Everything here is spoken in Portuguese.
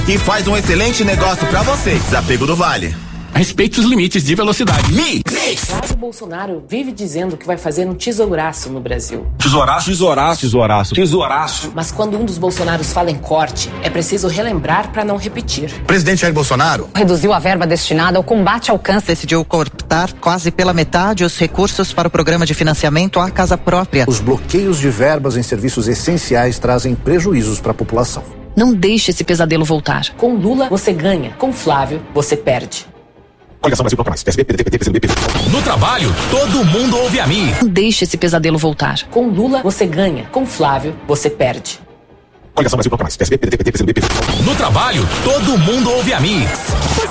que faz um excelente negócio pra você. Desapego do Vale. Respeite os limites de velocidade. Mix. O Bolsonaro vive dizendo que vai fazer um tesouraço no Brasil. Tesouraço. Mas quando um dos Bolsonaros fala em corte, é preciso relembrar para não repetir. Presidente Jair Bolsonaro reduziu a verba destinada ao combate ao câncer. Decidiu cortar quase pela metade os recursos para o programa de financiamento à casa própria. Os bloqueios de verbas em serviços essenciais trazem prejuízos para a população. Não deixe esse pesadelo voltar. Com Lula, você ganha. Com Flávio, você perde. Coligação Brasil Proclamais. PSB, PDT, PCdoB, PV. No trabalho, todo mundo ouve a mim. Não deixe esse pesadelo voltar. Com Lula, você ganha. Com Flávio, você perde. Coligação Brasil Proclamais. PSB, PDT, PCdoB, PV. No trabalho, todo mundo ouve a mim.